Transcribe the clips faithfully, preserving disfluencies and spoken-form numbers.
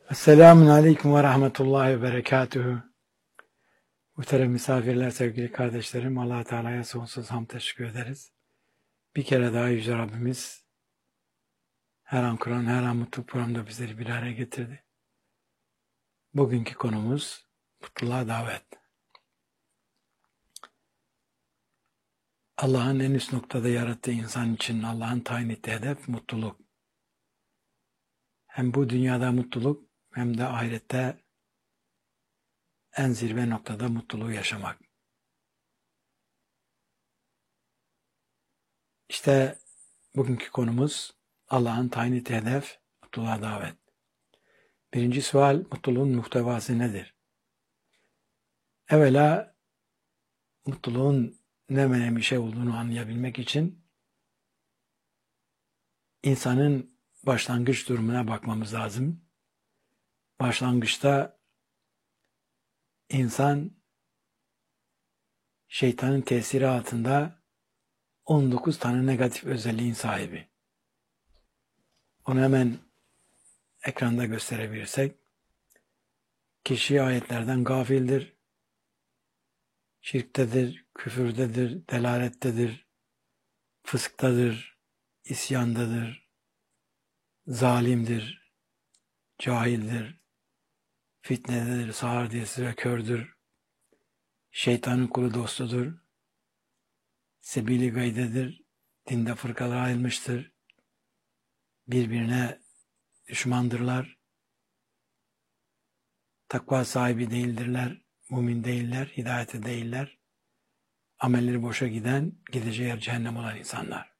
Esselamun Aleyküm ve Rahmetullahi ve Berekatühü. Muhterem misafirler, sevgili kardeşlerim, Allah Teala'ya sonsuz hamd teşekkür ederiz. Bir kere daha Yüce Rabbimiz her an Kur'an, her an mutluluk programında bizleri bir araya getirdi. Bugünkü konumuz mutluluğa davet. Allah'ın en üst noktada yarattığı insan için Allah'ın tayin ettiği hedef mutluluk. Hem bu dünyada mutluluk hem de ahirette en zirve noktada mutluluğu yaşamak. İşte bugünkü konumuz Allah'ın tayin ettiği hedef mutluluğa davet. Birinci sual, mutluluğun muhtevası nedir? Evvela mutluluğun ne önemli bir şey olduğunu anlayabilmek için insanın başlangıç durumuna bakmamız lazım. Başlangıçta insan şeytanın tesiri altında on dokuz tane negatif özelliğin sahibi. Onu hemen ekranda gösterebilirsek, kişi ayetlerden gafildir, şirktedir, küfürdedir, delalettedir, fısktadır, isyandadır, zalimdir, cahildir, fitnededir, sağır diyesi ve kördür, şeytanın kulu dostudur, sebili gaydedir, dinde fırkalara ayrılmıştır, birbirine düşmandırlar, takva sahibi değildirler, mümin değiller, hidayete değiller, amelleri boşa giden, gideceği yer cehennem olan insanlar.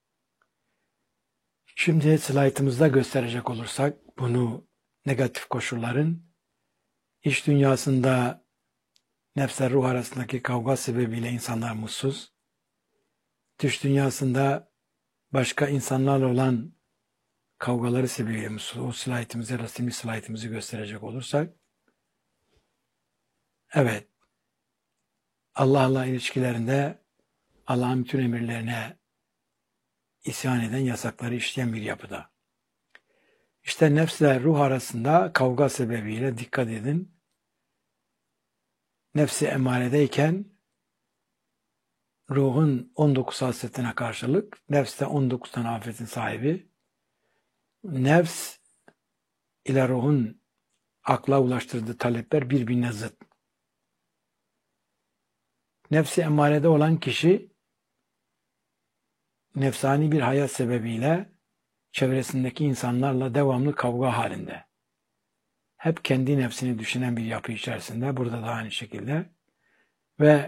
Şimdi slaytımızda gösterecek olursak bunu negatif koşulların iç dünyasında nefsle ruh arasındaki kavga sebebiyle insanlar mutsuz, dış dünyasında başka insanlarla olan kavgaları sebebiyle mutsuz. O slaytımızı, resimli slaytımızı gösterecek olursak, evet, Allah'la ilişkilerinde Allah'ın bütün emirlerine isyan eden, yasakları işleyen bir yapıda. İşte nefsle ruh arasında kavga sebebiyle dikkat edin. Nefsi emaredeyken ruhun on dokuz hasletine karşılık nefs de on dokuz tane afetin sahibi. Nefs ile ruhun akla ulaştırdığı talepler birbirine zıt. Nefsi emarede olan kişi nefsani bir hayat sebebiyle çevresindeki insanlarla devamlı kavga halinde. Hep kendi nefsini düşünen bir yapı içerisinde, burada da aynı şekilde. Ve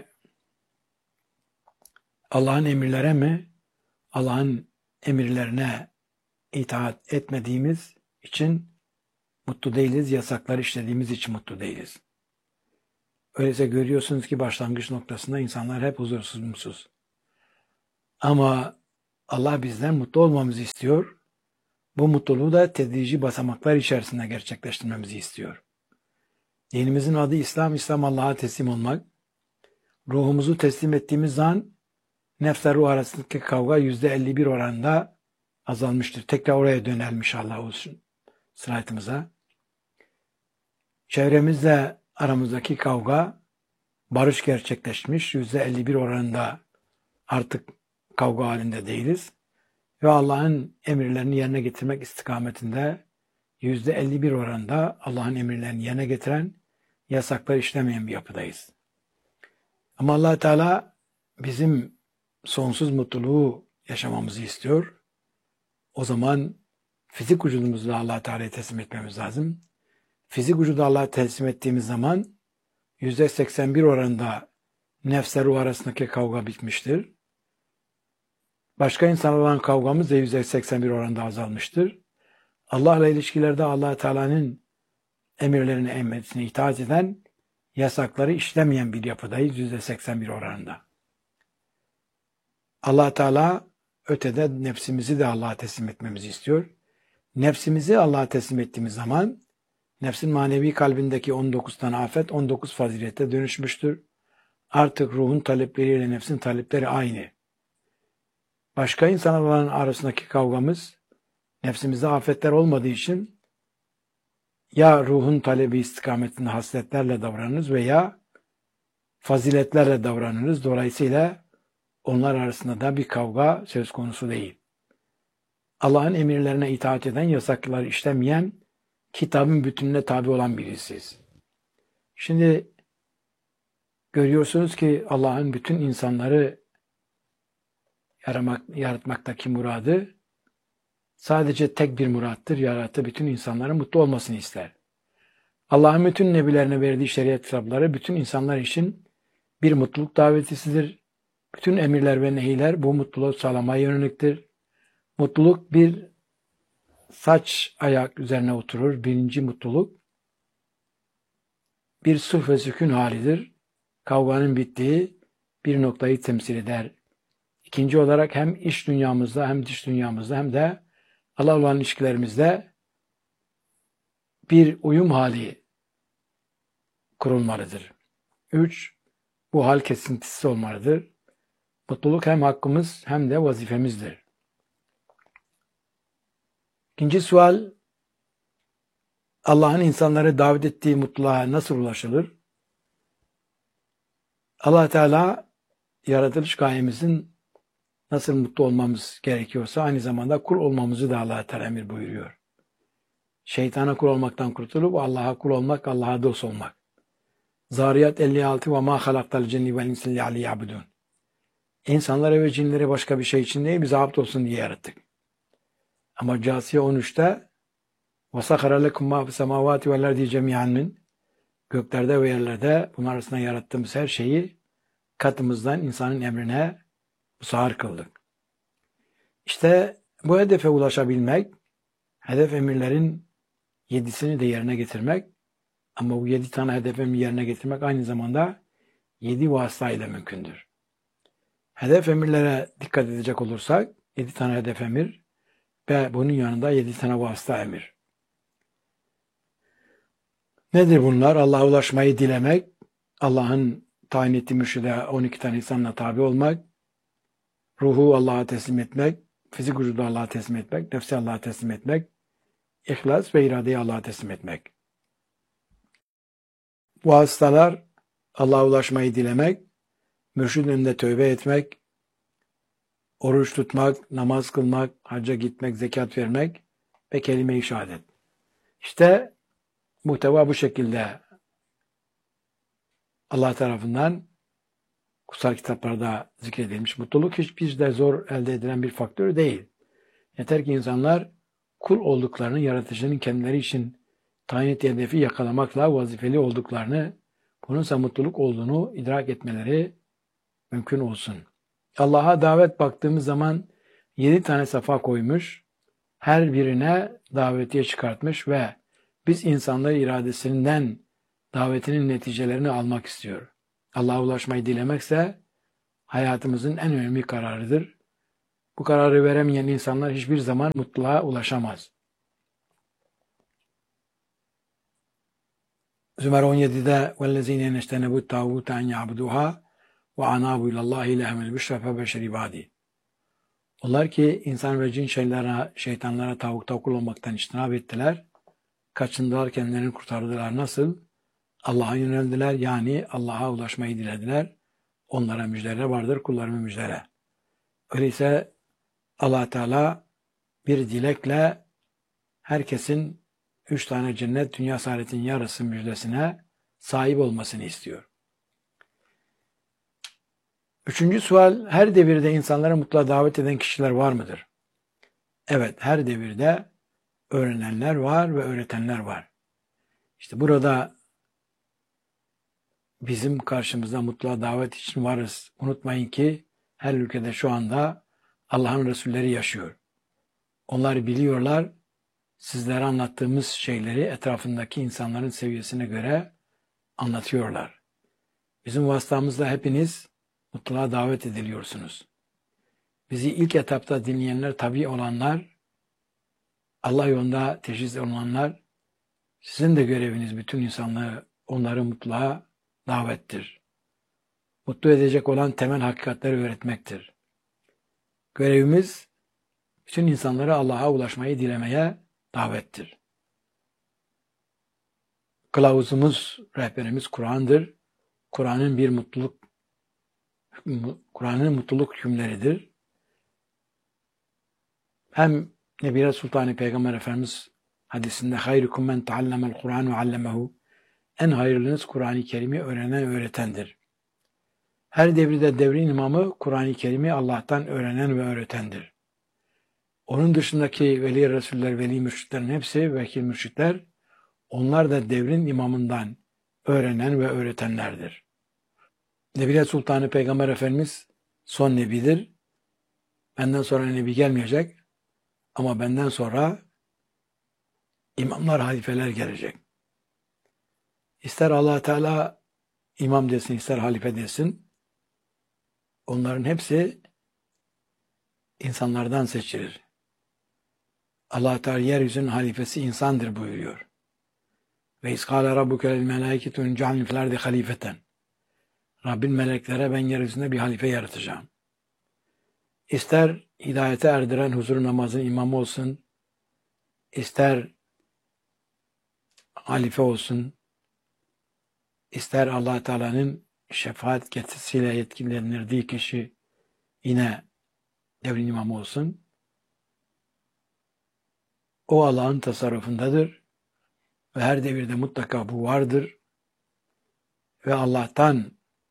Allah'ın emirlere mi, Allah'ın emirlerine itaat etmediğimiz için mutlu değiliz, yasakları işlediğimiz için mutlu değiliz. Öyleyse görüyorsunuz ki başlangıç noktasında insanlar hep huzursuz, mutsuz. Ama Allah bizden mutlu olmamızı istiyor. Bu mutluluğu da tedrici basamaklar içerisinde gerçekleştirmemizi istiyor. Dinimizin adı İslam, İslam Allah'a teslim olmak. Ruhumuzu teslim ettiğimiz zaman nefsle ruh arasındaki kavga yüzde elli bir oranında azalmıştır. Tekrar oraya dönelim inşallah olsun slaytımıza. Çevremizle aramızdaki kavga barış gerçekleşmiş. yüzde elli bir oranında artık kavga halinde değiliz. Ve Allah'ın emirlerini yerine getirmek istikametinde yüzde elli bir oranında Allah'ın emirlerini yerine getiren, yasakları işlemeyen bir yapıdayız. Ama Allah Teala bizim sonsuz mutluluğu yaşamamızı istiyor. O zaman fizik vücudumuzu da Allah Teala'ya teslim etmemiz lazım. Fizik vücudu Allah'a teslim ettiğimiz zaman yüzde seksen bir oranında nefsle ruh arasındaki kavga bitmiştir. Başka insanlarla olan kavgamız da yüzde seksen bir oranında azalmıştır. Allah'la ilişkilerde Allah Teala'nın emirlerine, emretine itaat eden, yasakları işlemeyen bir yapıdayız yüzde seksen bir oranında. Allah Teala ötede nefsimizi de Allah'a teslim etmemizi istiyor. Nefsimizi Allah'a teslim ettiğimiz zaman nefsin manevi kalbindeki on dokuz tane afet on dokuz fazilete dönüşmüştür. Artık ruhun talepleriyle nefsin talepleri aynı. Başka insanlarla arasındaki kavgamız nefsimizde afetler olmadığı için ya ruhun talebi istikametinde hasletlerle davranırız veya faziletlerle davranırız. Dolayısıyla onlar arasında da bir kavga söz konusu değil. Allah'ın emirlerine itaat eden, yasakları işlemeyen, kitabın bütününe tabi olan birisiyiz. Şimdi görüyorsunuz ki Allah'ın bütün insanları yaramak, yaratmaktaki muradı sadece tek bir murattır. Yarattığı bütün insanların mutlu olmasını ister. Allah'ın bütün nebilerine verdiği şeriat kitapları bütün insanlar için bir mutluluk davetisidir. Bütün emirler ve nehirler bu mutluluğu sağlamaya yöneliktir. Mutluluk bir saç ayak üzerine oturur. Birinci mutluluk bir sulh ve sükun halidir. Kavganın bittiği bir noktayı temsil eder. İkinci olarak hem iç dünyamızda hem dış dünyamızda hem de Allah'la olan ilişkilerimizde bir uyum hali kurulmalıdır. Üç, bu hal kesintisiz olmalıdır. Mutluluk hem hakkımız hem de vazifemizdir. İkinci sual, Allah'ın insanları davet ettiği mutluluğa nasıl ulaşılır? Allah Teala yaratılış gayemizin nasıl mutlu olmamız gerekiyorsa aynı zamanda kul olmamızı da Allah Teala emir buyuruyor. Şeytana kul olmaktan kurtulup Allah'a kul olmak, Allah'a dost olmak. Zariyat elli altı ve ma halaktal cenni vel insi liya'budun. İnsanları ve cinleri başka bir şey için değil, bize abd olsun diye yarattık. Ama Câsiye on üçte وَسَخَرَ لَكُمْ مَا فِي السَّمَاوَاتِ وَالْاَرْضِ جَمِيعًا göklerde ve yerlerde bunlar arasında yarattığımız her şeyi katımızdan insanın emrine musahhar kıldık. İşte bu hedefe ulaşabilmek, hedef emirlerin yedisini de yerine getirmek, ama bu yedi tane hedef emri yerine getirmek aynı zamanda yedi vasıtayla mümkündür. Hedef emirlere dikkat edecek olursak, yedi tane hedef emir ve bunun yanında yedi tane vasıta emir. Nedir bunlar? Allah'a ulaşmayı dilemek, Allah'ın tayin ettiği mürşide on iki tane insanla tabi olmak, ruhu Allah'a teslim etmek, fizik vücudu Allah'a teslim etmek, nefsi Allah'a teslim etmek, ihlas ve iradeyi Allah'a teslim etmek. Bu vasıtalar Allah'a ulaşmayı dilemek, mürşidin önünde tövbe etmek, oruç tutmak, namaz kılmak, hacca gitmek, zekat vermek ve kelime-i şehadet. İşte muhteva bu şekilde Allah tarafından kutsal kitaplarda zikredilmiş. Mutluluk hiçbir de zor elde edilen bir faktör değil. Yeter ki insanlar kul olduklarını, yaratıcının kendileri için tayin ettiği hedefi yakalamakla vazifeli olduklarını, bununsa mutluluk olduğunu idrak etmeleri mümkün olsun. Allah'a davet baktığımız zaman yedi tane safa koymuş, her birine davetiye çıkartmış ve biz insanlar iradesinden davetinin neticelerini almak istiyor. Allah'a ulaşmayı dilemekse hayatımızın en önemli kararıdır. Bu kararı veremeyen insanlar hiçbir zaman mutluluğa ulaşamaz. Zümer on yedide وَالَّذ۪ينَ يَنَشْتَنَبُوا التَّاغُوتَ اَنْ يَعْبُدُوهَا وَعَنَابُوا اِلَى اللّٰهِ لَهُمُ الْبُشْرَ فَبَشِّرْ عِبَادِي. Onlar ki insan ve cin şeylere, şeytanlara tavukta kul olmaktan içtinab ettiler. Kaçındılar, kendilerini kurtardılar. Nasıl? Allah'a yöneldiler, yani Allah'a ulaşmayı dilediler. Onlara müjdeler vardır, kullarımın müjdele. Öyleyse Allah Teala bir dilekle herkesin üç tane cennet, dünya saadetinin yarısı müjdesine sahip olmasını istiyor. Üçüncü sual, her devirde insanlara mutluluğa davet eden kişiler var mıdır? Evet, her devirde öğrenenler var ve öğretenler var. İşte burada bizim karşımızda mutluluğa davet için varız. Unutmayın ki her ülkede şu anda Allah'ın Resulleri yaşıyor. Onlar biliyorlar, sizlere anlattığımız şeyleri etrafındaki insanların seviyesine göre anlatıyorlar. Bizim vasıtamızda hepiniz mutluluğa davet ediliyorsunuz. Bizi ilk etapta dinleyenler, tabi olanlar, Allah yolunda teşhis olanlar, sizin de göreviniz bütün insanları, onları mutluluğa davettir. Mutlu edecek olan temel hakikatleri öğretmektir. Görevimiz bütün insanları Allah'a ulaşmayı dilemeye davettir. Kılavuzumuz, rehberimiz Kur'an'dır. Kur'an'ın bir mutluluk, Kur'an'ın mutluluk hükümleridir. Hem Nebi Sultan Peygamber Efendimiz hadisinde hayrukum men taallemel Kur'an ve allemehu, en hayırlınız Kur'an-ı Kerim'i öğrenen öğretendir. Her devirde devrin imamı Kur'an-ı Kerim'i Allah'tan öğrenen ve öğretendir. Onun dışındaki veli resuller, veli mürşitlerin hepsi vekil mürşitler, onlar da devrin imamından öğrenen ve öğretenlerdir. Nebi Sultan Peygamber Efendimiz son nebidir. Benden sonra nebi gelmeyecek ama benden sonra imamlar, halifeler gelecek. İster Allah Teala imam desin, ister halife desin, onların hepsi insanlardan seçilir. Allah Teala yeryüzünün halifesi insandır buyuruyor. Ve iskâle rabbuke lil melâiketu enc'alni fil ardi halifeten. Rabbin meleklere ben yeryüzünde bir halife yaratacağım. İster hidayete erdiren huzur namazın imamı olsun, ister halife olsun, ister Allah Teala'nın şefaat yetkisiyle yetkilendirdiği kişi yine devrin imamı olsun, o Allah'ın tasarrufundadır ve her devirde mutlaka bu vardır ve Allah'tan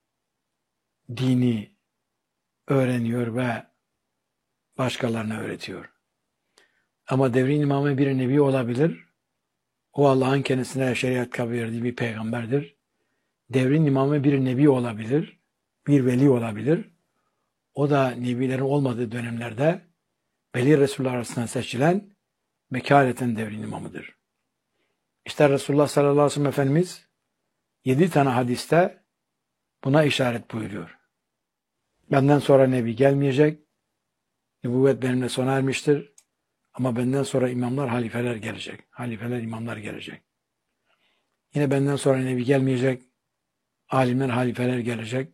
dini öğreniyor ve başkalarına öğretiyor. Ama devrin imamı bir nebi olabilir. O Allah'ın kendisine şeriat kabul verdiği bir peygamberdir. Devrin imamı bir nebi olabilir, bir veli olabilir. O da nebilerin olmadığı dönemlerde veli Resulullah arasından seçilen mekaleten devrin imamıdır. İşte Resulullah sallallahu aleyhi ve sellem Efendimiz yedi tane hadiste buna işaret buyuruyor. Benden sonra nebi gelmeyecek, nübüvvet benimle sona ermiştir ama benden sonra imamlar, halifeler gelecek. Halifeler, imamlar gelecek. Yine benden sonra nebi gelmeyecek, alimler, halifeler gelecek.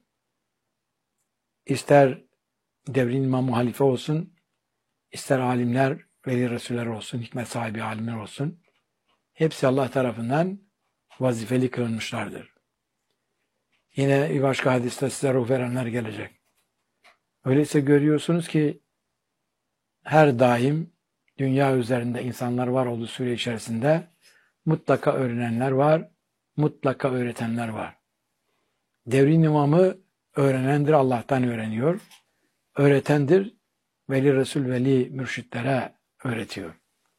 İster devrin imamı halife olsun, ister alimler, veli resuller olsun, hikmet sahibi alimler olsun. Hepsi Allah tarafından vazifeli kılınmışlardır. Yine bir başka hadiste size ruh verenler gelecek. Öyleyse görüyorsunuz ki her daim dünya üzerinde insanlar var olduğu süre içerisinde mutlaka öğrenenler var, mutlaka öğretenler var. Devrin imamı öğrenendir, Allah'tan öğreniyor. Öğretendir, veli resul, veli mürşitlere öğretiyor.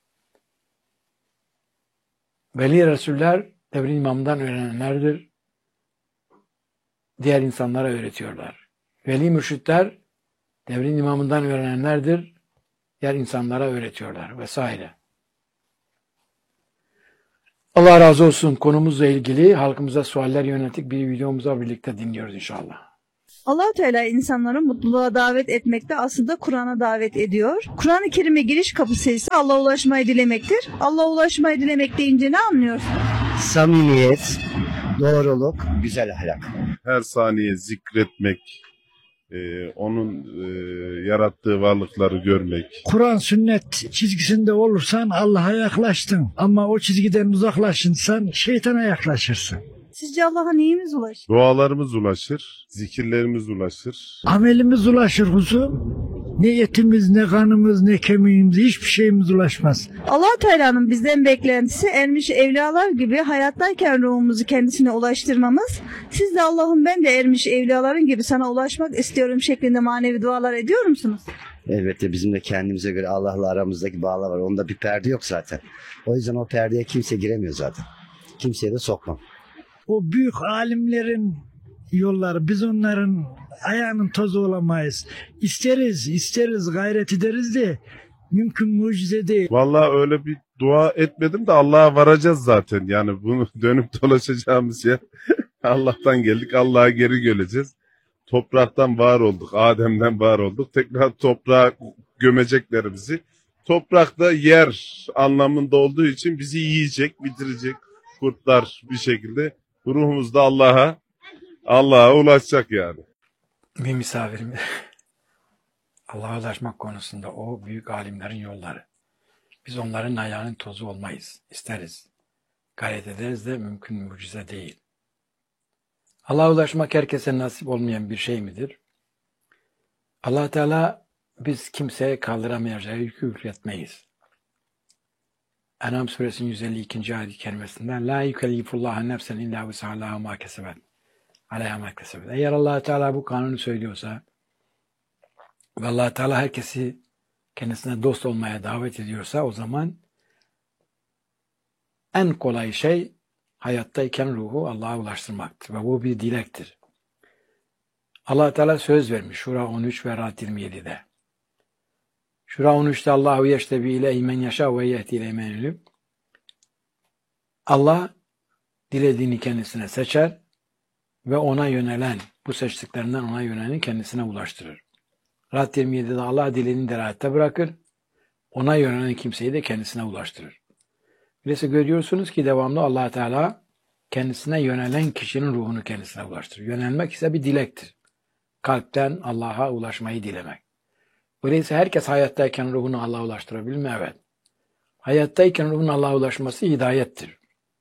Veli resuller devrin imamından öğrenenlerdir. Diğer insanlara öğretiyorlar. Veli mürşitler devrin imamından öğrenenlerdir. Diğer insanlara öğretiyorlar vesaire. Allah razı olsun. Konumuzla ilgili halkımıza sualler yönelik bir videomuza birlikte dinliyoruz inşallah. Allah-u Teala insanları mutluluğa davet etmekte, aslında Kur'an'a davet ediyor. Kur'an-ı Kerim'e giriş kapısı ise Allah'a ulaşmayı dilemektir. Allah'a ulaşmayı dilemek deyince ne anlıyorsun? Samimiyet, doğruluk, güzel ahlak. Her saniye zikretmek, e, onun e, yarattığı varlıkları görmek. Kur'an sünnet çizgisinde olursan Allah'a yaklaştın. Ama o çizgiden uzaklaşırsan şeytana yaklaşırsın. Sizce Allah'a neyimiz ulaşır? Dualarımız ulaşır, zikirlerimiz ulaşır. Amelimiz ulaşır huzum. Ne etimiz, ne kanımız, ne kemiğimiz, hiçbir şeyimiz ulaşmaz. Allah-u Teala'nın bizden beklentisi ermiş evliyalar gibi hayattayken ruhumuzu kendisine ulaştırmamız. Siz de Allah'ım ben de ermiş evliyaların gibi sana ulaşmak istiyorum şeklinde manevi dualar ediyor musunuz? Elbette bizim de kendimize göre Allah'la aramızdaki bağlar var. Onda bir perde yok zaten. O yüzden o perdeye kimse giremiyor zaten. Kimseye de sokmam. O büyük alimlerin yolları, biz onların ayağının tozu olamayız. İsteriz, isteriz, gayret ederiz de mümkün mucize değil. Vallahi öyle bir dua etmedim de Allah'a varacağız zaten. Yani bunu dönüp dolaşacağımız yer Allah'tan geldik, Allah'a geri geleceğiz. Topraktan var olduk, Adem'den var olduk. Tekrar toprağa gömeceklerimizi. Toprakta yer anlamında olduğu için bizi yiyecek, bitirecek kurtlar bir şekilde. Ruhumuz da Allah'a, Allah'a ulaşacak yani. Bir misafirim Allah'a ulaşmak konusunda o büyük alimlerin yolları. Biz onların ayağının tozu olmayız, isteriz. gayret ederiz de mümkün mucize değil. Allah'a ulaşmak herkese nasip olmayan bir şey midir? Allah Teala biz kimseye kaldıramayacağı yükü yükletmeyiz. En'am suresinin yüz elli ikinci ayet-i kerimesinden La yükellifullahu nefsen illa vus'aha ma kesebet. Aleyha ma kesebet. Eğer Allah Teala bu kanunu söylüyorsa ve Allah Teala herkesi kendisine dost olmaya davet ediyorsa o zaman en kolay şey hayattayken ruhu Allah'a ulaştırmaktır. Ve bu bir dilektir. Allah Teala söz vermiş Şura on üç ve Ra'd yirmi yedi'de. Şura on üç'te Allahu yeştebi ile men yaşa ve yehdi ile men yulib. Allah dilediğini kendisine seçer ve ona yönelen, bu seçtiklerinden ona yöneleni kendisine ulaştırır. Ra'd yirmi yedi'de Allah dilediğini derayette bırakır, ona yönelen kimseyi de kendisine ulaştırır. Öyleyse görüyorsunuz ki devamlı Allah Teala kendisine yönelen kişinin ruhunu kendisine ulaştırır. Yönelmek ise bir dilektir. Kalpten Allah'a ulaşmayı dilemek. Öyleyse herkes hayattayken ruhunu Allah'a ulaştırabilir mi? Evet. Hayattayken ruhun Allah'a ulaşması hidayettir.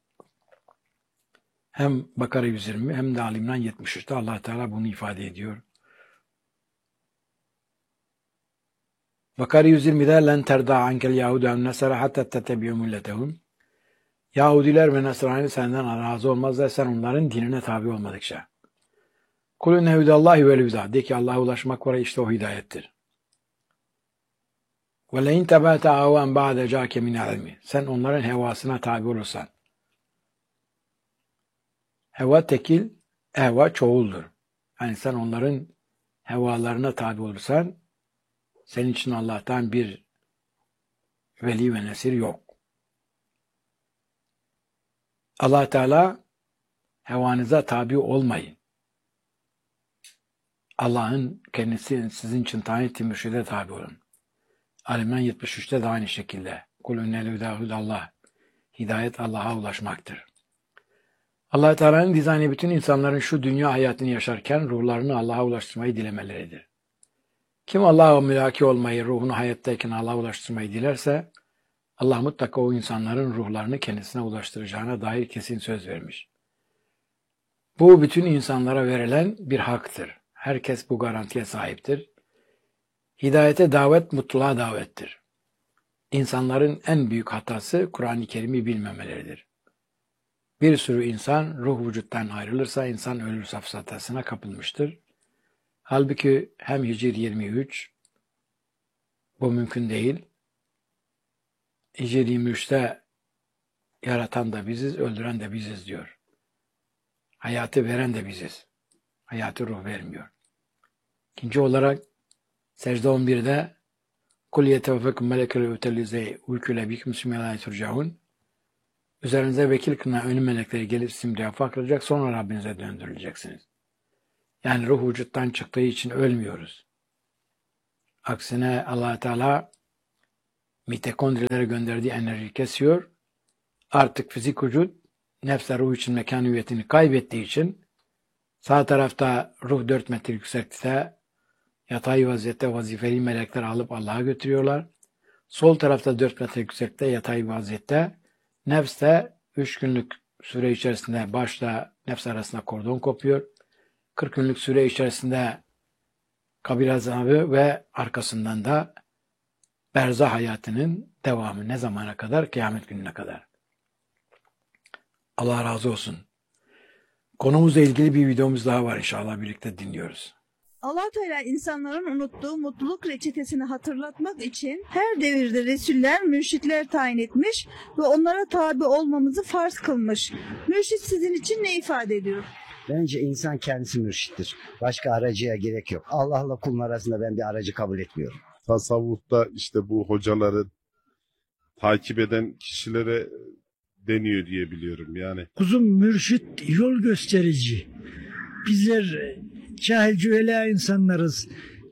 Hem Bakara yüz yirmi hem de Ali İmran yetmiş üç'te Allah Teala bunu ifade ediyor. Bakara yüz yirmi'de len terda ankel yahudu en nesara hatta tettebi'u milletehum. Yahudiler ve Nasrani senden razı olmazlar sen onların dinine tabi olmadıkça. Kulü nehudallahi vel huda. De ki Allah'a ulaşmak var işte o hidayettir. Ve le'in tebâte âven ba'de câke min ilmi. Sen onların hevasına tabi olursan. Heva tekil, heva çoğuldur. Yani sen onların hevalarına tabi olursan senin için Allah'tan bir veli ve nesir yok. Allah Teala hevanıza tabi olmayın. Allah'ın kendisi sizin için tayin ettiği mürşide tabi olun. Ali İmran yetmiş üç'te de aynı şekilde. Kul innel huda hudallah. Hidayet Allah'a ulaşmaktır. Allah Teala'nın dizaynı bütün insanların şu dünya hayatını yaşarken ruhlarını Allah'a ulaştırmayı dilemeleridir. Kim Allah'a mülaki olmayı, ruhunu hayattayken Allah'a ulaştırmayı dilerse Allah mutlaka o insanların ruhlarını kendisine ulaştıracağına dair kesin söz vermiş. Bu bütün insanlara verilen bir haktır. Herkes bu garantiye sahiptir. Hidayete davet mutluluğa davettir. İnsanların en büyük hatası Kur'an-ı Kerim'i bilmemeleridir. Bir sürü insan ruh vücuttan ayrılırsa insan ölür safsatasına kapılmıştır. Halbuki hem Hicr yirmi üç bu mümkün değil. Hicr yirmi üç'te yaratan da biziz, öldüren de biziz diyor. Hayatı veren de biziz. Hayatı ruh vermiyor. İkinci olarak secde on bir'de kul yetevfekum melekele utelize uyküle bikum simyalâhi turcaun. Üzerinize vekil kılınan ölüm melekleri gelip sizi müdafaa kılacak, sonra Rabbinize döndürüleceksiniz. Yani ruh vücuttan çıktığı için ölmüyoruz. Aksine Allah Teala mitokondrilere gönderdiği enerjiyi kesiyor. Artık fizik vücut nefsle ruh için mekan hüviyetini kaybettiği için sağ tarafta ruh dört metre yükseklikte yatay vaziyette vazifeli melekler alıp Allah'a götürüyorlar. Sol tarafta dört metre yüksekte yatay vaziyette nefs de üç günlük süre içerisinde başla nefs arasında kordon kopuyor. kırk günlük süre içerisinde kabir azabı ve arkasından da berzah hayatının devamı ne zamana kadar? Kıyamet gününe kadar. Allah razı olsun. Konumuzla ilgili bir videomuz daha var inşallah birlikte dinliyoruz. Allah Teala insanların unuttuğu mutluluk reçetesini hatırlatmak için her devirde resuller, mürşitler tayin etmiş ve onlara tabi olmamızı farz kılmış. Mürşit sizin için ne ifade ediyor? Bence insan kendisi mürşittir. Başka aracıya gerek yok. Allah'la kulun arasında ben bir aracı kabul etmiyorum. Tasavvufta işte bu hocaları takip eden kişilere deniyor diye biliyorum yani. Kuzum mürşit yol gösterici. Bizler cahil cühela insanlarız.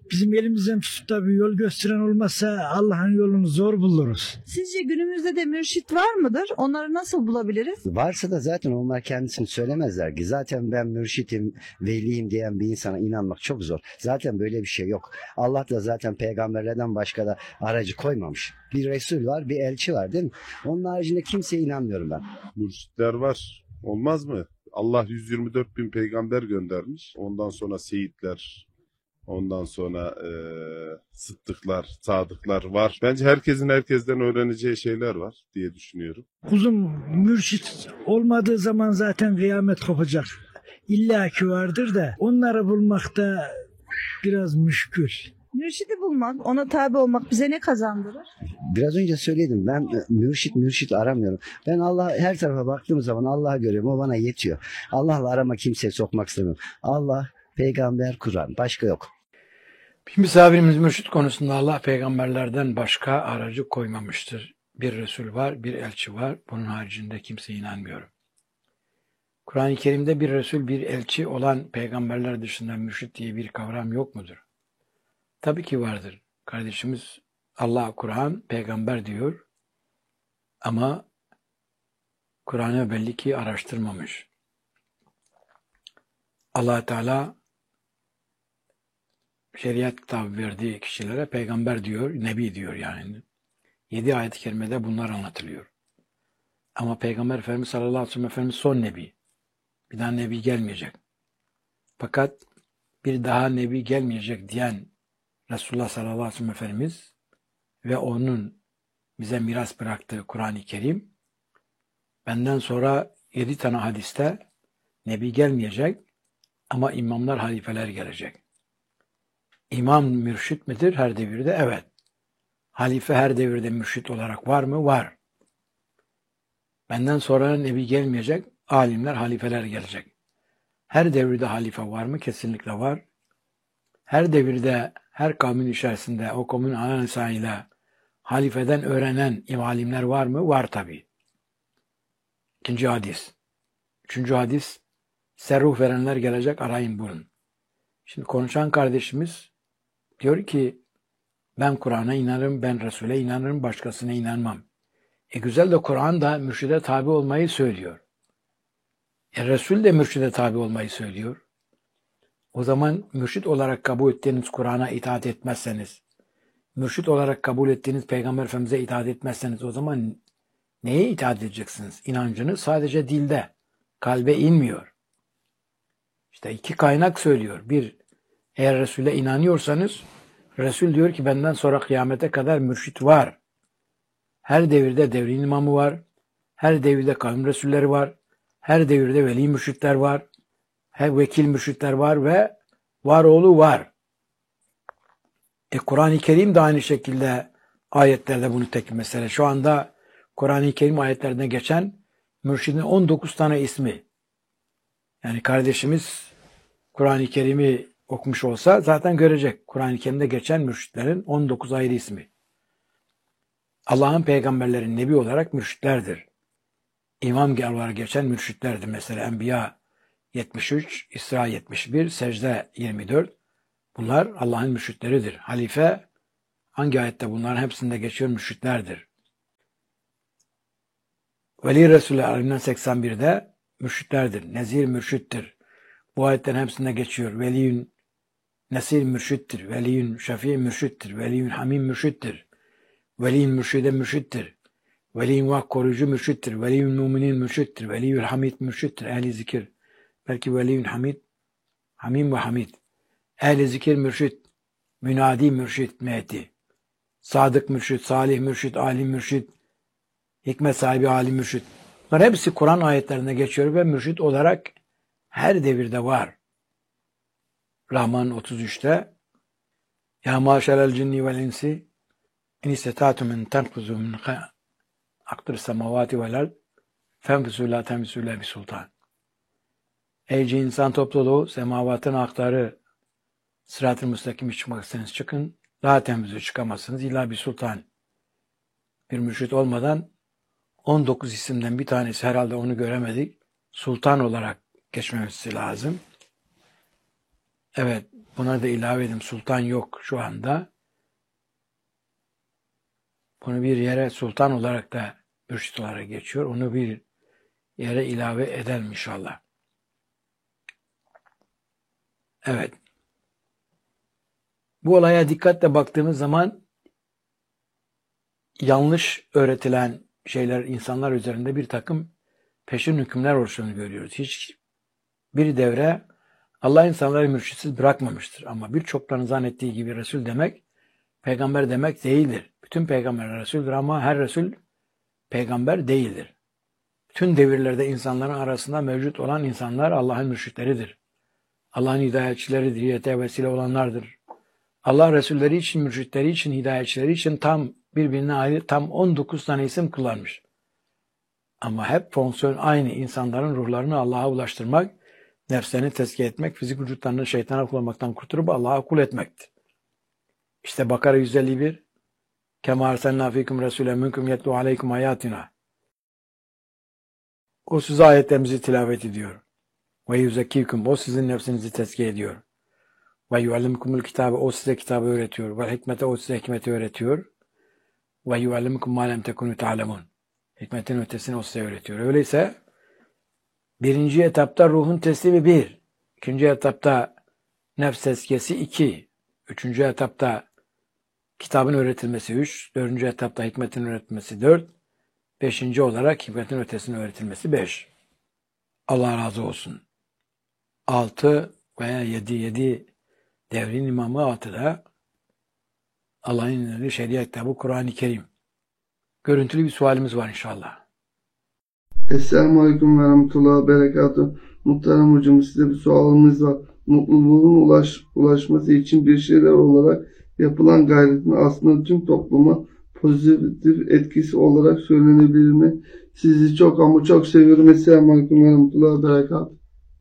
Bizim elimizden tutup da bir yol gösteren olmazsa Allah'ın yolunu zor buluruz. Sizce günümüzde de mürşit var mıdır? Onları nasıl bulabiliriz? Varsa da zaten onlar kendisini söylemezler ki. Zaten ben mürşitim, veliyim diyen bir insana inanmak çok zor. Zaten böyle bir şey yok. Allah da zaten peygamberlerden başka da aracı koymamış. Bir Resul var, bir elçi var değil mi? Onun haricinde kimseye inanmıyorum ben. Mürşitler var. Olmaz mı? Allah yüz yirmi dört bin peygamber göndermiş. Ondan sonra seyitler, ondan sonra e, sıddıklar, sadıklar var. Bence herkesin herkesten öğreneceği şeyler var diye düşünüyorum. Kuzum, mürşit olmadığı zaman zaten kıyamet kopacak. İlla ki vardır da onları bulmak da biraz müşkül. Mürşidi bulmak, ona tabi olmak bize ne kazandırır? Biraz önce söyledim, ben e, mürşit mürşit aramıyorum. Ben Allah, her tarafa baktığım zaman Allah'ı görüyorum, o bana yetiyor. Allah'la arama kimseye sokmak istemiyorum. Allah, peygamber, Kur'an, başka yok. Bir misafirimiz mürşit konusunda Allah peygamberlerden başka aracı koymamıştır. Bir Resul var, bir elçi var. Bunun haricinde kimseye inanmıyorum. Kur'an-ı Kerim'de bir Resul, bir elçi olan peygamberler dışında mürşit diye bir kavram yok mudur? Tabii ki vardır. Kardeşimiz Allah, Kur'an, peygamber diyor. Ama Kur'an'ı belli ki araştırmamış. Allah Teala şeriat kitabı verdiği kişilere peygamber diyor, nebi diyor yani. Yedi ayet-i kerimede bunlar anlatılıyor. Ama Peygamber Efendimiz sallallahu aleyhi ve sellem Efendimiz son nebi. Bir daha nebi gelmeyecek. Fakat bir daha nebi gelmeyecek diyen Resulullah sallallahu aleyhi ve sellem Efendimiz ve onun bize miras bıraktığı Kur'an-ı Kerim, benden sonra yedi tane hadiste nebi gelmeyecek ama imamlar, halifeler gelecek. İmam mürşit midir her devirde? Evet. Halife her devirde mürşit olarak var mı? Var. Benden sonra nebi gelmeyecek, alimler, halifeler gelecek. Her devirde halife var mı? Kesinlikle var. Her devirde, her kavmin içerisinde o kavmin ana lisanıyla halifeden öğrenen alimler var mı? Var tabii. İkinci hadis. Üçüncü hadis, size ruh verenler gelecek, arayın bulun. Şimdi konuşan kardeşimiz diyor ki, ben Kur'an'a inanırım, ben Resul'e inanırım, başkasına inanmam. E güzel de Kur'an da mürşide tabi olmayı söylüyor. E Resul de mürşide tabi olmayı söylüyor. O zaman mürşit olarak kabul ettiğiniz Kur'an'a itaat etmezseniz, mürşit olarak kabul ettiğiniz Peygamber Efendimiz'e itaat etmezseniz o zaman neye itaat edeceksiniz? İnancınız sadece dilde, kalbe inmiyor. İşte iki kaynak söylüyor. Bir, eğer Resul'e inanıyorsanız, Resul diyor ki benden sonra kıyamete kadar mürşit var. Her devirde devrin imamı var. Her devirde kavim Resulleri var. Her devirde veli mürşitler var. Her vekil mürşitler var ve var oğlu var. E Kur'an-ı Kerim de aynı şekilde ayetlerde bunu tek mesele. Şu anda Kur'an-ı Kerim ayetlerinde geçen mürşidin on dokuz tane ismi. Yani kardeşimiz Kur'an-ı Kerim'i okumuş olsa zaten görecek. Kur'an-ı Kerim'de geçen mürşitlerin on dokuz ayrı ismi. Allah'ın peygamberlerin nebi olarak mürşitlerdir. İmam olarak geçen mürşitlerdir. Mesela Enbiya yetmiş üç, İsra yetmiş bir, Secde yirmi dört. Bunlar Allah'ın mürşitleridir. Halife hangi ayette bunların hepsinde geçiyor mürşitlerdir. Veli Resulü Ali'nden seksen birde mürşitlerdir. Nezir mürşittir. Bu ayetlerin hepsinde geçiyor. Veliyün Nesir mürşittir. Veliyün Şefii mürşittir. Veliyün Hamim mürşittir. Veliyün Mürşide mürşittir. Veliyün Vak koruyucu mürşittir. Veliyün Müminin mürşittir. Veliyün Hamid mürşittir. Ehli zikir. Belki Veliyün Hamid, Hamim ve Hamid. Ehli zikir mürşit. Münadi mürşit mehdi. Sadık mürşit, salih mürşit, alim mürşit. Hikmet sahibi alim mürşit. Bunlar hepsi Kur'an ayetlerinde geçiyor ve mürşit olarak her devirde var. Rahman otuz üçte Ya maşerel cinni vel insi in istata'tum min tanfuzu min aktir semavati vel ard fenfuzu la temfuzu la bi sultan. Ey cin insan topluluğu, semavatın aktarı sırat-ı müstakim çıkmak isterseniz çıkın. La temfuzu çıkamazsınız illa bir sultan. Bir mürşit olmadan on dokuz isimden bir tanesi herhalde onu göremedik. Sultan olarak geçmemesi lazım. Evet, Buna da ilave edeyim. Sultan yok şu anda. Bunu bir yere sultan olarak da mürşit olarak geçiyor. Onu bir yere ilave edelim inşallah. Evet. Bu olaya dikkatle baktığımız zaman yanlış öğretilen şeyler insanlar üzerinde bir takım peşin hükümler oluştuğunu görüyoruz. Hiç bir devre Allah insanları mürşitsiz bırakmamıştır. Ama birçoklarının zannettiği gibi Resul demek, peygamber demek değildir. Bütün peygamberler Resul'dür ama her Resul peygamber değildir. Bütün devirlerde insanların arasında mevcut olan insanlar Allah'ın mürşitleridir. Allah'ın hidayetçileridir, hidayete vesile olanlardır. Allah Resulleri için, mürşitleri için, hidayetçileri için tam birbirine ayrı tam on dokuz tane isim kullanmış. Ama hep fonksiyon aynı. İnsanların ruhlarını Allah'a ulaştırmak, nefslerini tezkiye etmek, fizik vücutlarını şeytana kullanmaktan kurtulup Allah'a kul etmektir. İşte Bakara yüz elli bir Kema arsalna fikum Resulen minkum yetlu aleykum ayatina. O size ayetlerimizi tilavet ediyor. Ve yuzekkikum. O sizin nefsinizi tezkiye ediyor. Ve yuallimukumul kitabe. O size kitabı öğretiyor. Ve hikmete. O size hikmeti öğretiyor. Ve yuallimukum ma lem tekunu ta'lemun. Hikmetin ötesini o size öğretiyor. Öyleyse birinci etapta ruhun teslimi bir. İkinci etapta nefs tezkiyesi iki. Üçüncü etapta kitabın öğretilmesi üç. Dördüncü etapta hikmetin öğretilmesi dört. Beşinci olarak hikmetin ötesinin öğretilmesi beş. Allah razı olsun. Altı veya yedi, yedi devrin imamı altıda Allah'ın indirdiği şeriat kitabı Kur'an-ı Kerim. Görüntülü bir sualimiz var inşallah. Esselamu Aleyküm ve Rahmetullah ve Berekatuhu. Muhterem hocam, size bir sualımız var. Mutluluğun ulaş, ulaşması için bir şeyler olarak yapılan gayretin aslında tüm topluma pozitif etkisi olarak söylenebilir mi? Sizi çok ama çok seviyorum. Esselamu Aleyküm ve Rahmetullah ve Berekatuhu.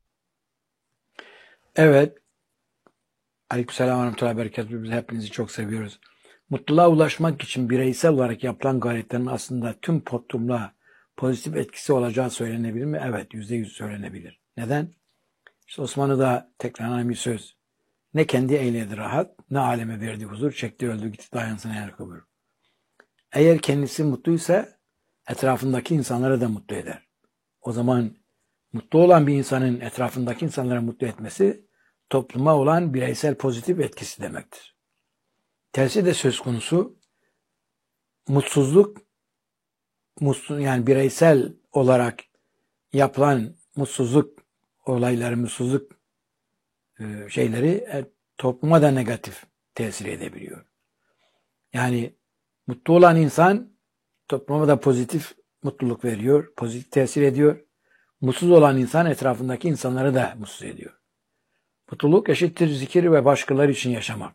Evet. Aleykümselam ve Rahmetullah ve Berekatuhu. Biz hepinizi çok seviyoruz. Mutluluğa ulaşmak için bireysel olarak yapılan gayretlerin aslında tüm toplumla pozitif etkisi olacağı söylenebilir mi? Evet, yüzde yüz söylenebilir. Neden? İşte Osmanlı'da tekrarlanan bir söz. Ne kendi eyledi rahat, ne aleme verdi huzur, çekti öldü gitti dayansın eğer kabul. Eğer kendisi mutluysa etrafındaki insanları da mutlu eder. O zaman mutlu olan bir insanın etrafındaki insanları mutlu etmesi topluma olan bireysel pozitif etkisi demektir. Tersi de söz konusu. Mutsuzluk, mutsuz, yani bireysel olarak yapılan mutsuzluk olayları, mutsuzluk e, şeyleri e, topluma da negatif tesir edebiliyor. Yani mutlu olan insan topluma da pozitif mutluluk veriyor, pozitif tesir ediyor. Mutsuz olan insan etrafındaki insanları da mutsuz ediyor. Mutluluk eşittir zikir ve başkaları için yaşamak.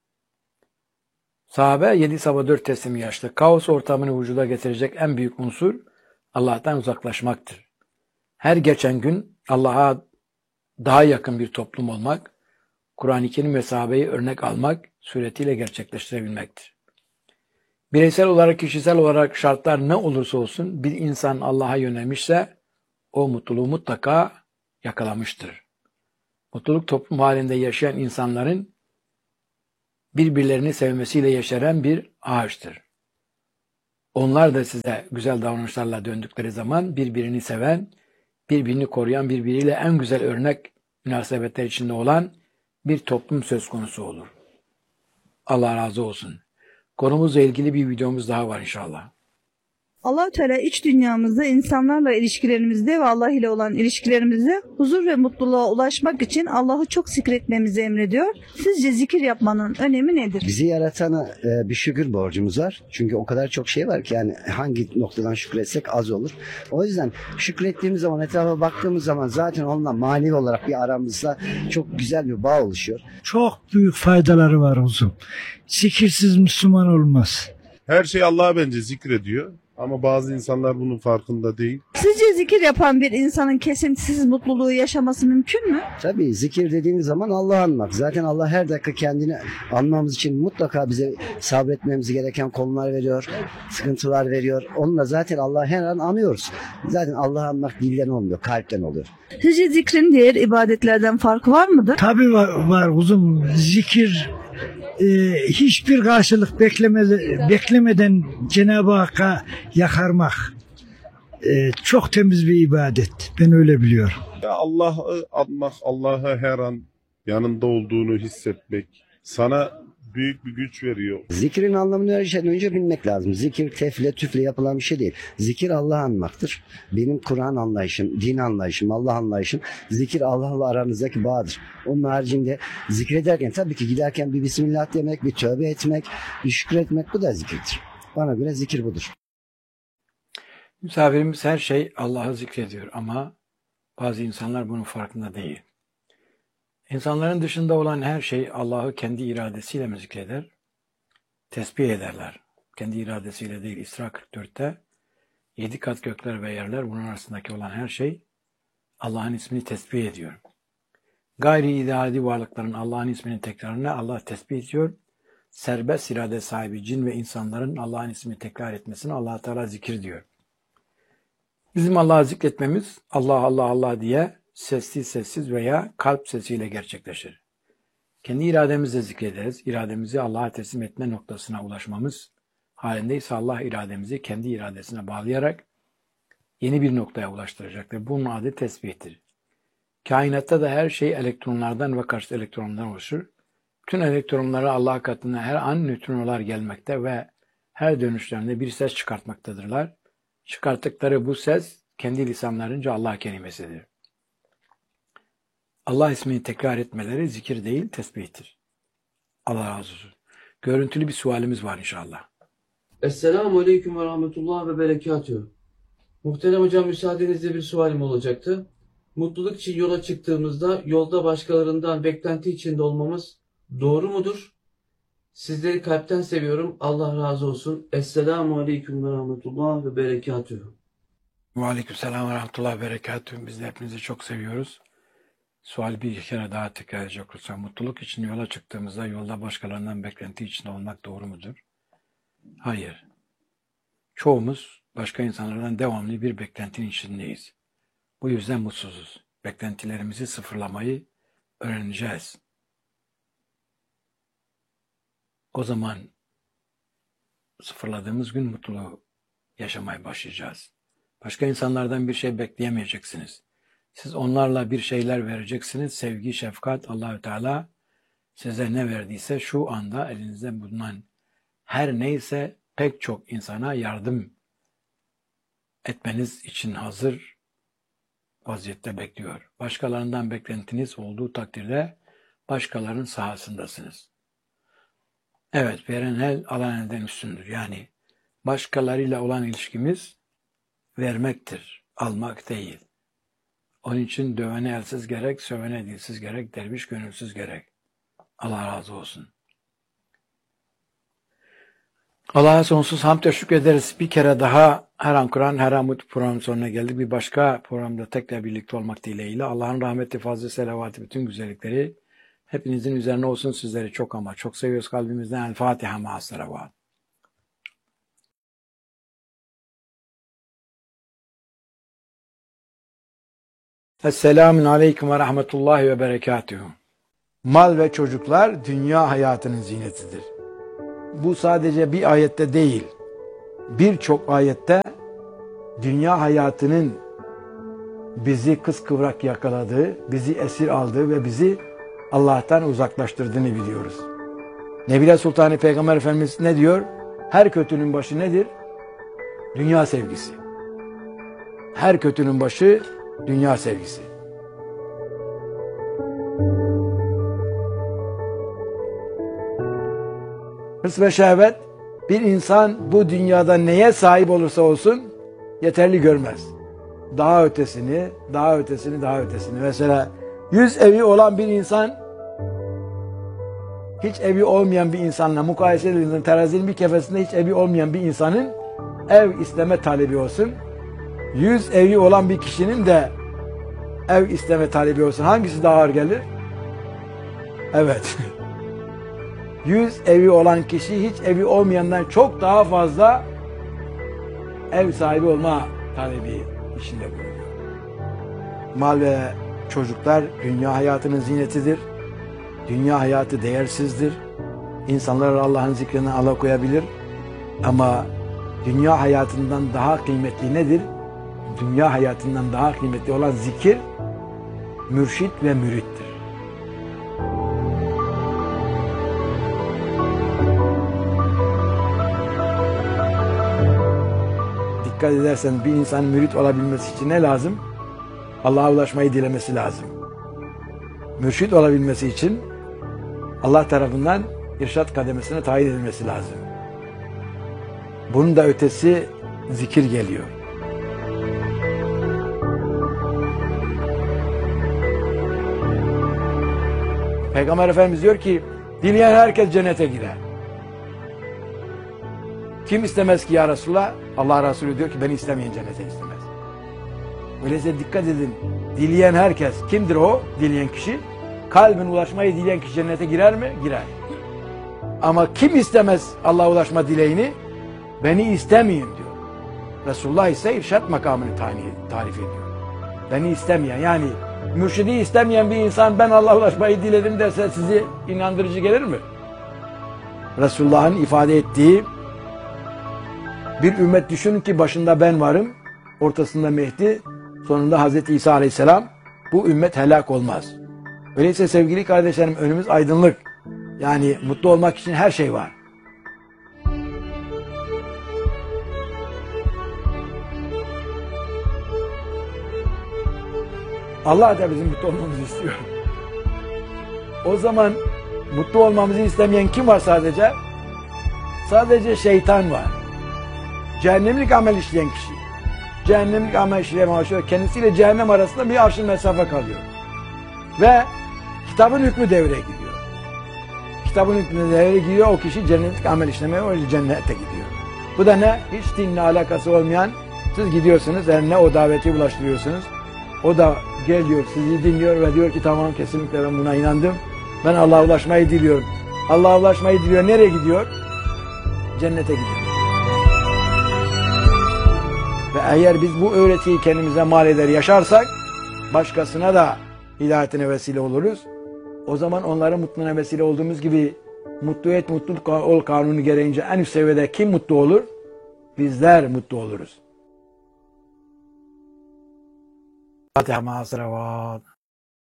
Sahabe yedi sabah dört teslimi yaşlı. Kaos ortamını vücuda getirecek en büyük unsur Allah'tan uzaklaşmaktır. Her geçen gün Allah'a daha yakın bir toplum olmak, Kur'an-ı Kerim ve sahabeyi örnek almak suretiyle gerçekleştirebilmektir. Bireysel olarak, kişisel olarak şartlar ne olursa olsun bir insan Allah'a yönelmişse o mutluluğu mutlaka yakalamıştır. Mutluluk toplum halinde yaşayan insanların birbirlerini sevmesiyle yeşeren bir ağaçtır. Onlar da size güzel davranışlarla döndükleri zaman birbirini seven, birbirini koruyan, birbiriyle en güzel örnek münasebetler içinde olan bir toplum söz konusu olur. Allah razı olsun. Konumuzla ilgili bir videomuz daha var inşallah. Allah-u Teala iç dünyamızda insanlarla ilişkilerimizde ve Allah ile olan ilişkilerimizde huzur ve mutluluğa ulaşmak için Allah'ı çok zikretmemizi emrediyor. Sizce zikir yapmanın önemi nedir? Bizi yaratana e, bir şükür borcumuz var. Çünkü o kadar çok şey var ki yani hangi noktadan şükretsek az olur. O yüzden şükrettiğimiz zaman, etrafa baktığımız zaman zaten onunla manevi olarak bir aramızda çok güzel bir bağ oluşuyor. Çok büyük faydaları var huzum. Zikirsiz Müslüman olmaz. Her şey Allah'a bence zikrediyor. Ama bazı insanlar bunun farkında değil. Sizce zikir yapan bir insanın kesintisiz mutluluğu yaşaması mümkün mü? Tabii zikir dediğimiz zaman Allah'ı anmak. Zaten Allah her dakika kendini anmamız için mutlaka bize sabretmemiz gereken konular veriyor, sıkıntılar veriyor. Onunla zaten Allah'ı her an anıyoruz. Zaten Allah'ı anmak dilden olmuyor, kalpten oluyor. Sizce zikrin diğer ibadetlerden farkı var mıdır? Tabii var, var uzun zikir e, hiçbir karşılık beklemede, beklemeden Cenab-ı Hakk'a yakarmak e, çok temiz bir ibadet. Ben öyle biliyorum. Ya Allah'ı anmak, Allah'ı her an yanında olduğunu hissetmek sana büyük bir güç veriyor. Zikrin anlamını her şeyden önce bilmek lazım. Zikir tefle tüfle yapılan bir şey değil. Zikir Allah'ı anmaktır. Benim Kur'an anlayışım, din anlayışım, Allah anlayışım, zikir Allah'la aranızdaki bağdır. Onun haricinde zikrederken tabii ki giderken bir Bismillah demek, bir tövbe etmek, bir şükretmek, bu da zikirdir. Bana göre zikir budur. Misafirimiz her şey Allah'ı zikrediyor ama bazı insanlar bunun farkında değil. İnsanların dışında olan her şey Allah'ı kendi iradesiyle mi zikreder? Tesbih ederler. Kendi iradesiyle değil. İsra kırk dörtte yedi kat gökler ve yerler, bunun arasındaki olan her şey Allah'ın ismini tesbih ediyor. Gayri iradi varlıkların Allah'ın isminin tekrarına Allah tesbih ediyor. Serbest irade sahibi cin ve insanların Allah'ın ismini tekrar etmesine Allah Teala zikir diyor. Bizim Allah'ı zikretmemiz Allah Allah Allah diye sessiz sessiz veya kalp sesiyle gerçekleşir. Kendi irademizle zikrederiz. İrademizi Allah'a teslim etme noktasına ulaşmamız halindeyse Allah irademizi kendi iradesine bağlayarak yeni bir noktaya ulaştıracaktır. Bunun adı tesbihtir. Kainatta da her şey elektronlardan ve karşıt elektronlardan oluşur. Tüm elektronlara Allah katına her an nötrinolar gelmekte ve her dönüşlerinde bir ses çıkartmaktadırlar. Çıkarttıkları bu ses kendi lisanlarınca Allah kelimesidir. Allah ismini tekrar etmeleri zikir değil, tesbihtir. Allah razı olsun. Görüntülü bir sualimiz var inşallah. Esselamu Aleyküm ve Rahmetullah ve Berekatühü. Muhterem hocam, müsaadenizle bir sualim olacaktı. Mutluluk için yola çıktığımızda yolda başkalarından beklenti içinde olmamız doğru mudur? Sizleri kalpten seviyorum. Allah razı olsun. Esselamu Aleyküm ve Rahmetullah ve Berekatühü. Ve aleykümselam ve rahmetullah ve berekatühü. Biz de hepinizi çok seviyoruz. Sual bir kere daha tekrar edecek olursak, mutluluk için yola çıktığımızda yolda başkalarından beklenti içinde olmak doğru mudur? Hayır. Çoğumuz başka insanlardan devamlı bir beklentinin içindeyiz. Bu yüzden mutsuzuz. Beklentilerimizi sıfırlamayı öğreneceğiz. O zaman sıfırladığımız gün mutluluğu yaşamaya başlayacağız. Başka insanlardan bir şey bekleyemeyeceksiniz. Siz onlarla bir şeyler vereceksiniz. Sevgi, şefkat, Allahü Teala size ne verdiyse şu anda elinizde bulunan her neyse pek çok insana yardım etmeniz için hazır vaziyette bekliyor. Başkalarından beklentiniz olduğu takdirde başkalarının sahasındasınız. Evet, veren el alan elden üstündür. Yani başkalarıyla olan ilişkimiz vermektir, almak değil. Onun için dövene elsiz gerek, sövene dilsiz gerek, derviş gönülsüz gerek. Allah razı olsun. Allah'a sonsuz hamd ve şükrederiz. Bir kere daha her an Kur'an, her an mutlu programın sonuna geldik. Bir başka programda tekrar birlikte olmak dileğiyle. Allah'ın rahmeti, fazla selavatı, bütün güzellikleri hepinizin üzerine olsun. Sizleri çok ama çok seviyoruz kalbimizden. El Fatiha ma'as salavat. Esselamun aleyküm ve rahmetullahi ve berekatühü. Mal ve çocuklar dünya hayatının zinetidir. Bu sadece bir ayette değil, birçok ayette dünya hayatının bizi kıskıvrak yakaladığı, bizi esir aldığı ve bizi Allah'tan uzaklaştırdığını biliyoruz. Nebile Sultanı Peygamber Efendimiz ne diyor? Her kötünün başı nedir? Dünya sevgisi. Her kötünün başı dünya sevgisi. Hırs ve şehvet, bir insan bu dünyada neye sahip olursa olsun yeterli görmez. Daha ötesini, daha ötesini, daha ötesini. Mesela yüz evi olan bir insan, hiç evi olmayan bir insanla mukayese edildiğinde terazinin bir kefesinde hiç evi olmayan bir insanın ev isteme talebi olsun. Yüz evi olan bir kişinin de ev isteme talebi olsun. Hangisi daha ağır gelir? Evet. Yüz evi olan kişi hiç evi olmayandan çok daha fazla ev sahibi olma talebi içinde bulunuyor. Mal ve çocuklar dünya hayatının zinetidir. Dünya hayatı değersizdir. İnsanlar Allah'ın zikrinden alakoyabilir. Ama dünya hayatından daha kıymetli nedir? Dünya hayatından daha kıymetli olan zikir, mürşit ve mürittir. Dikkat edersen bir insanın mürit olabilmesi için ne lazım? Allah'a ulaşmayı dilemesi lazım. Mürşit olabilmesi için Allah tarafından irşat kademesine tayin edilmesi lazım. Bunun da ötesi zikir geliyor. Peygamber Efendimiz diyor ki, dileyen herkes cennete girer. Kim istemez ki ya Resulullah? Allah Resulü diyor ki, beni istemeyen cennete istemez. Öyleyse dikkat edin, dileyen herkes, kimdir o dileyen kişi? Kalbin ulaşmayı dileyen kişi cennete girer mi? Girer. Ama kim istemez Allah'a ulaşma dileğini? Beni istemeyin diyor. Resulullah ise irşat makamını tarif ediyor. Beni istemeyen, yani mürşidi istemeyen bir insan ben Allah'a ulaşmayı diledim derse sizi inandırıcı gelir mi? Resulullah'ın ifade ettiği bir ümmet düşünün ki başında ben varım, ortasında Mehdi, sonunda Hazreti İsa Aleyhisselam, bu ümmet helak olmaz. Öyleyse sevgili kardeşlerim önümüz aydınlık. Yani mutlu olmak için her şey var. Allah da bizim mutlu olmamızı istiyor. O zaman mutlu olmamızı istemeyen kim var sadece? Sadece şeytan var. Cehennemlik amel işleyen kişi. Cehennemlik amel işleyen başlıyor. Kendisiyle cehennem arasında bir arşın mesafe kalıyor. Ve kitabın hükmü devreye gidiyor. Kitabın hükmü devreye gidiyor. O kişi cennetlik amel işlemeye öyle cennete gidiyor. Bu da ne? Hiç dinle alakası olmayan, siz gidiyorsunuz, eline o daveti ulaştırıyorsunuz. O da geliyor, sizi dinliyor ve diyor ki tamam kesinlikle ben buna inandım. Ben Allah'a ulaşmayı diliyorum. Allah'a ulaşmayı diliyor. Nereye gidiyor? Cennete gidiyor. Ve eğer biz bu öğretiyi kendimize mal eder yaşarsak, başkasına da hidayetine vesile oluruz. O zaman onların mutluluğuna vesile olduğumuz gibi mutlu et, mutluluk ol kanunu gereğince en üst seviyede kim mutlu olur? Bizler mutlu oluruz. Fatiha ma salavat.